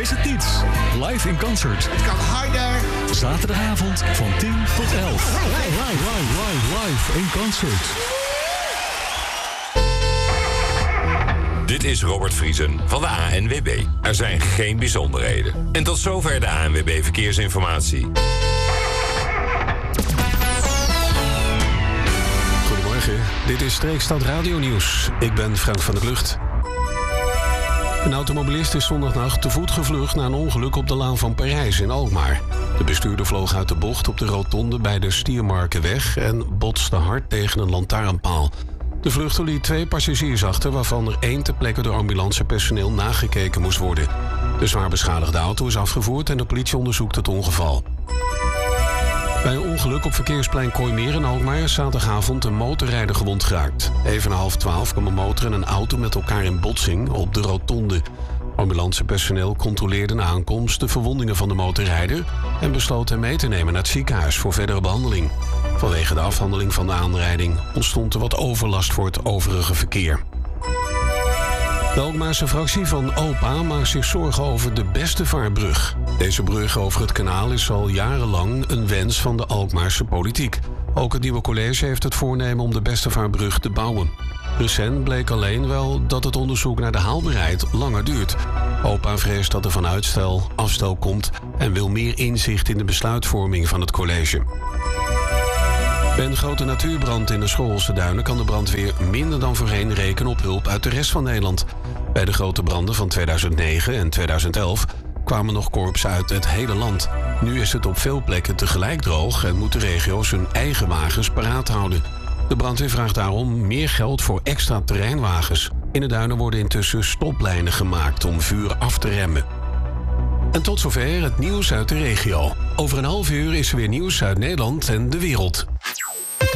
Mis het niet. Live in concert. Het kan harder. Zaterdagavond van 10 tot 11. Live in concert. Dit is Robert Vriesen van de ANWB. Er zijn geen bijzonderheden. En tot zover de ANWB Verkeersinformatie. Goedemorgen, dit is Streekstad Radio Nieuws. Ik ben Frank van der Klucht. Een automobilist is zondagnacht te voet gevlucht na een ongeluk op de Laan van Parijs in Alkmaar. De bestuurder vloog uit de bocht op de rotonde bij de Stiermarkenweg en botste hard tegen een lantaarnpaal. De vluchter liet 2 passagiers achter, waarvan er 1 ter plekke door ambulancepersoneel nagekeken moest worden. De zwaar beschadigde auto is afgevoerd en de politie onderzoekt het ongeval. Bij een ongeluk op verkeersplein Kooimeer in Alkmaar is zaterdagavond een motorrijder gewond geraakt. Even na 11:30 kwam een motor en een auto met elkaar in botsing op de rotonde. Ambulancepersoneel controleerde na aankomst de verwondingen van de motorrijder en besloot hem mee te nemen naar het ziekenhuis voor verdere behandeling. Vanwege de afhandeling van de aanrijding ontstond er wat overlast voor het overige verkeer. De Alkmaarse fractie van OPA maakt zich zorgen over de Bestevaarbrug. Deze brug over het kanaal is al jarenlang een wens van de Alkmaarse politiek. Ook het nieuwe college heeft het voornemen om de Bestevaarbrug te bouwen. Recent bleek alleen wel dat het onderzoek naar de haalbaarheid langer duurt. OPA vreest dat er van afstel komt en wil meer inzicht in de besluitvorming van het college. Bij een grote natuurbrand in de Schoorlse Duinen kan de brandweer minder dan voorheen rekenen op hulp uit de rest van Nederland. Bij de grote branden van 2009 en 2011 kwamen nog korpsen uit het hele land. Nu is het op veel plekken tegelijk droog en moeten regio's hun eigen wagens paraat houden. De brandweer vraagt daarom meer geld voor extra terreinwagens. In de duinen worden intussen stoplijnen gemaakt om vuur af te remmen. En tot zover het nieuws uit de regio. Over een half uur is er weer nieuws uit Nederland en de wereld.